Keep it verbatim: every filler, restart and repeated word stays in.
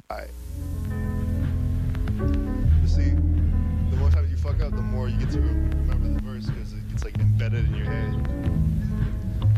Alright. You see, the more times you fuck up, the more you get to remember the verse because it gets like embedded in your head.